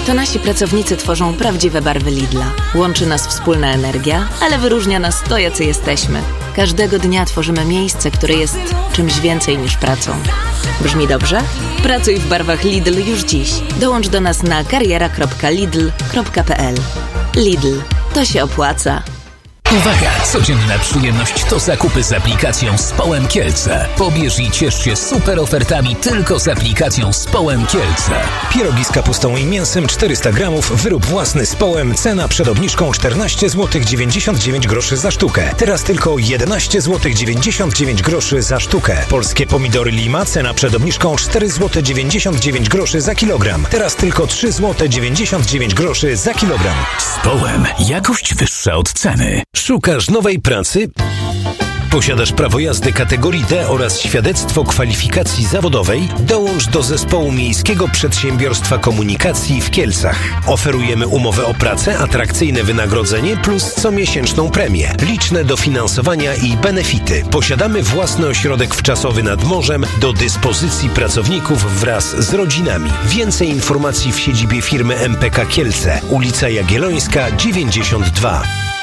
To nasi pracownicy tworzą prawdziwe barwy Lidla. Łączy nas wspólna energia, ale wyróżnia nas to, jacy jesteśmy. Każdego dnia tworzymy miejsce, które jest czymś więcej niż pracą. Brzmi dobrze? Pracuj w barwach Lidl już dziś. Dołącz do nas na kariera.lidl.pl. Lidl. To się opłaca. Uwaga! Codzienna przyjemność to zakupy z aplikacją Społem Kielce. Pobierz i ciesz się super ofertami tylko z aplikacją Społem Kielce. Pierogi z kapustą i mięsem 400 gramów, wyrób własny z Połem, cena przed obniżką 14 zł 99 groszy za sztukę. Teraz tylko 11 zł 99 groszy za sztukę. Polskie pomidory Lima, cena przed obniżką 4 zł 99 groszy za kilogram. Teraz tylko 3 zł 99 groszy za kilogram. Z Połem jakość wyższa od ceny. Szukasz nowej pracy? Posiadasz prawo jazdy kategorii D oraz świadectwo kwalifikacji zawodowej? Dołącz do zespołu Miejskiego Przedsiębiorstwa Komunikacji w Kielcach. Oferujemy umowę o pracę, atrakcyjne wynagrodzenie plus comiesięczną premię, liczne dofinansowania i benefity. Posiadamy własny ośrodek wczasowy nad morzem do dyspozycji pracowników wraz z rodzinami. Więcej informacji w siedzibie firmy MPK Kielce, ulica Jagiellońska 92.